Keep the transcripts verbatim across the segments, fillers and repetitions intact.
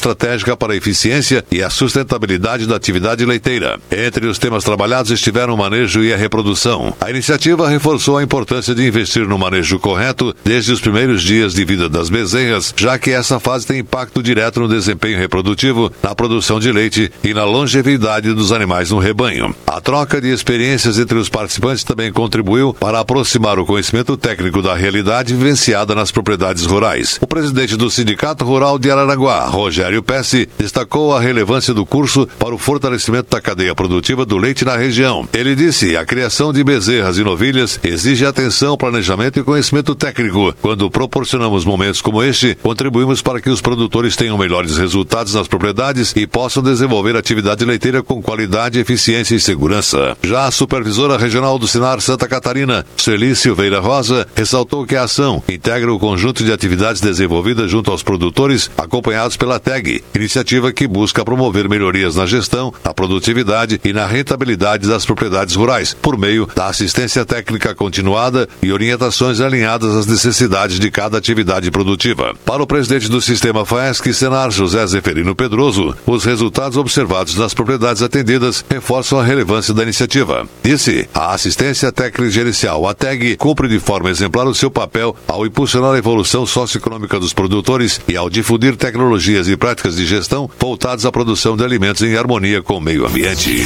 estratégica para a eficiência e a sustentabilidade da atividade leiteira. Entre os temas trabalhados estiveram o manejo e a reprodução. A iniciativa reforçou a importância de investir no manejo correto desde os primeiros dias de vida das bezerras, já que essa fase tem impacto direto no desempenho reprodutivo, na produção de leite e na longevidade dos animais no rebanho. A troca de experiências entre os participantes também contribuiu para aproximar o conhecimento técnico da realidade vivenciada nas propriedades rurais. O presidente do Sindicato Rural de Araranguá, Rogério Pesce, destacou a relevância do curso para o fortalecimento da cadeia produtiva do leite na região. Ele disse: a criação de bezerras e novilhas exige atenção, planejamento e conhecimento técnico. Quando proporcionamos momentos como este, contribuímos para que os produtores tenham melhores resultados nas propriedades e possam desenvolver atividade leiteira com qualidade, eficiência e segurança. Já a supervisora regional do Sinar Santa Catarina, Sueli Silveira Rosa, ressaltou que a ação integra o conjunto de atividades desenvolvidas junto aos produtores, acompanhados pela T E G, iniciativa que busca promover melhorias na gestão, na produtividade e na rentabilidade das propriedades rurais, por meio da assistência técnica continuada e orientações alinhadas às necessidades de cada atividade produtiva. Para o presidente do Sistema FAESC Senar, José Zeferino Pedroso, os resultados observados nas propriedades atendidas reforçam a relevância da iniciativa. Disse: a assistência técnica gerencial, a T E G, cumpre de forma exemplar o seu papel ao impulsionar a evolução socioeconômica dos produtores e ao difundir tecnologias e práticas de gestão voltadas à produção de alimentos em harmonia com o meio ambiente.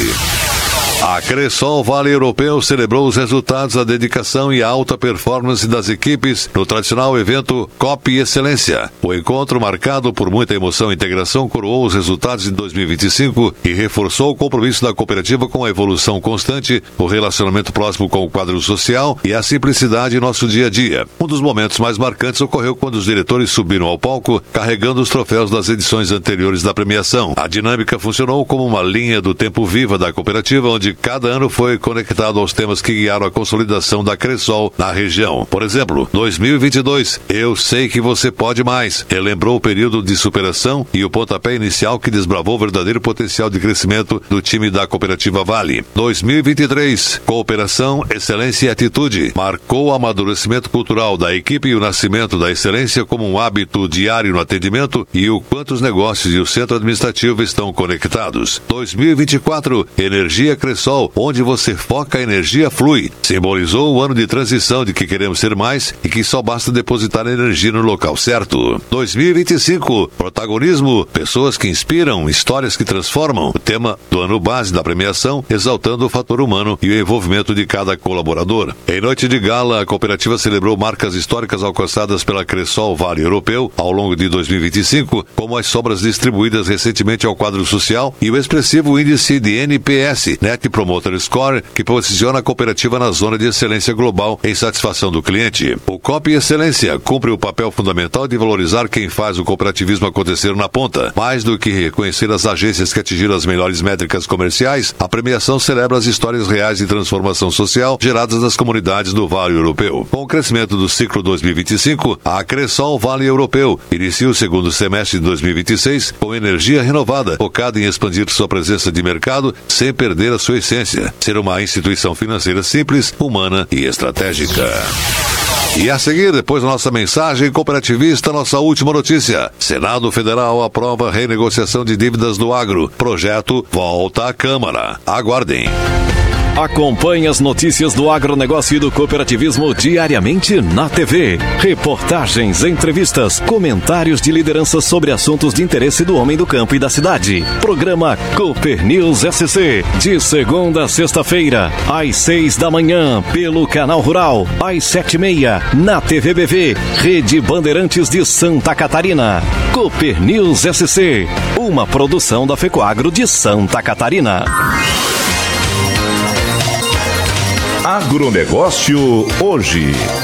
A Cressol Vale Europeu celebrou os resultados, a dedicação e a alta performance das equipes no tradicional evento Coop Excelência. O encontro, marcado por muita emoção e integração, coroou os resultados de dois mil e vinte e cinco e reforçou o compromisso da cooperativa com a evolução constante, o relacionamento próximo com o quadro social e a simplicidade em nosso dia a dia. Um dos momentos mais marcantes ocorreu quando os diretores subiram ao palco carregando os troféus das edições anteriores da premiação. A dinâmica funcionou como uma linha do tempo viva da cooperativa, onde cada ano foi conectado aos temas que guiaram a consolidação da Cressol na região. Por exemplo, dois mil e vinte e dois, Eu Sei Que Você Pode Mais, relembrou o período de superação e o pontapé inicial que desbravou o verdadeiro potencial de crescimento do time da Cooperativa Vale. dois mil e vinte e três, Cooperação, Excelência e Atitude, marcou o amadurecimento cultural da equipe e o nascimento da excelência como um hábito diário no atendimento e o quanto os negócios e o centro administrativo estão conectados. dois mil e vinte e quatro, Energia Cressol, onde você foca, a energia flui. Simbolizou o ano de transição de que queremos ser mais e que só basta depositar energia no local certo. dois mil e vinte e cinco, Protagonismo, pessoas que inspiram, histórias que transformam. O tema do ano base da premiação, exaltando o fator humano e o envolvimento de cada colaborador. Em noite de gala, a cooperativa celebrou marcas históricas alcançadas pela Cressol Vale Europeu ao longo de dois mil e vinte e cinco, como as sobras distribuídas recentemente ao quadro social e o expressivo índice de N P S, Net Promoter Score, que posiciona a cooperativa na zona de excelência global em satisfação do cliente. O Coop Excelência cumpre o papel fundamental de valorizar quem faz o cooperativismo acontecer na ponta. Mais do que reconhecer as agências que atingiram as melhores métricas comerciais, a premiação celebra as histórias reais de transformação social geradas nas comunidades do Vale Europeu. Com o crescimento do ciclo dois mil e vinte e cinco, a Cressol Vale Europeu inicia o segundo semestre de dois mil e vinte e seis com energia renovada, focada em expandir sua presença de mercado sem perder a sua essência, ser uma instituição financeira simples, humana e estratégica. E a seguir, depois da nossa mensagem cooperativista, nossa última notícia. Senado Federal aprova renegociação de dívidas do agro. Projeto volta à Câmara. Aguardem. Acompanhe as notícias do agronegócio e do cooperativismo diariamente na T V. Reportagens, entrevistas, comentários de lideranças sobre assuntos de interesse do homem do campo e da cidade. Programa Cooper News S C, de segunda a sexta-feira, às seis da manhã, pelo Canal Rural, às sete e meia, na T V B V, Rede Bandeirantes de Santa Catarina. Cooper News S C, uma produção da FECOAGRO de Santa Catarina. Agronegócio hoje.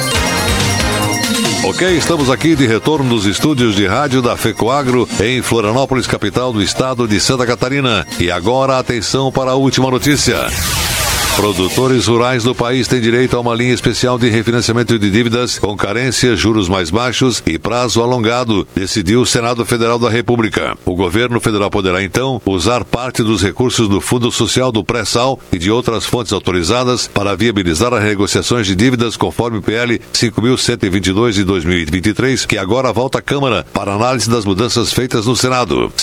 Ok, estamos aqui de retorno dos estúdios de rádio da FECOAGRO em Florianópolis, capital do estado de Santa Catarina. E agora, atenção para a última notícia. Produtores rurais do país têm direito a uma linha especial de refinanciamento de dívidas com carência, juros mais baixos e prazo alongado, decidiu o Senado Federal da República. O governo federal poderá, então, usar parte dos recursos do Fundo Social do Pré-Sal e de outras fontes autorizadas para viabilizar as renegociações de dívidas conforme o P L cinco mil cento e vinte e dois de dois mil e vinte e três, que agora volta à Câmara para análise das mudanças feitas no Senado.